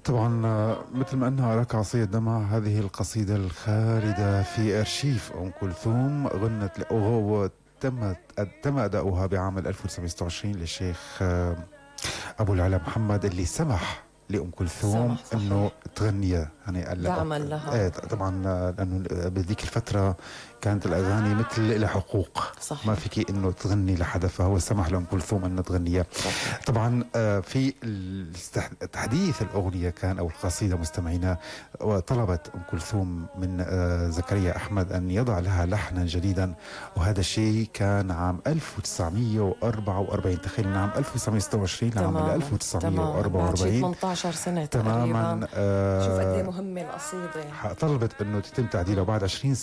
طبعا مثل ما أنها لك عصية دمع، هذه القصيدة الخالدة في أرشيف أم كلثوم غنت وهو تم أداؤها بعام 1926 للشيخ أبو العلا محمد، اللي سمح لأم كلثوم أنه تغنيها يعني دعما لها. طبعا لأنه بذيك الفترة كانت الأغاني مثل لها حقوق، صحيح. ما فيك أنه تغني لحدا، فهو سمح لأم كلثوم أنها تغنيها. طبعا في تحديث الأغنية كان أو القصيدة مستمعينا، وطلبت أم كلثوم من زكريا أحمد أن يضع لها لحنا جديدا، وهذا الشيء كان عام 1944. تخيل، من عام 1926 لعام 1944، 18 سنة تماما. شوف قد ايه مهمة القصيدة. طلبت أنه تتم تعديلها بعد 20